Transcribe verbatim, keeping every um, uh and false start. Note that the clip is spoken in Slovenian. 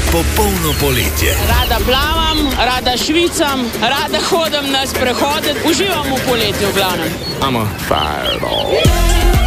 popolno poletje. Rada plavam, rada švicam, rada hodim na sprehode, uživam v poletju v glavnem. I'm a fireball.